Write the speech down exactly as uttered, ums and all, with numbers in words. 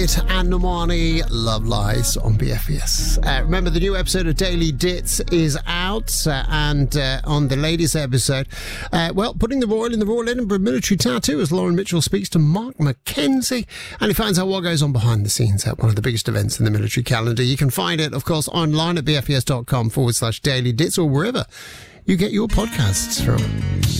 And Normani, Love Lies on B F E S. Uh, remember, the new episode of Daily Dits is out, uh, and uh, on the latest episode, uh, well, putting the Royal in the Royal Edinburgh military tattoo as Lauren Mitchell speaks to Mark McKenzie, and he finds out what goes on behind the scenes at one of the biggest events in the military calendar. You can find it, of course, online at bfes.com forward slash Daily Dits or wherever you get your podcasts from.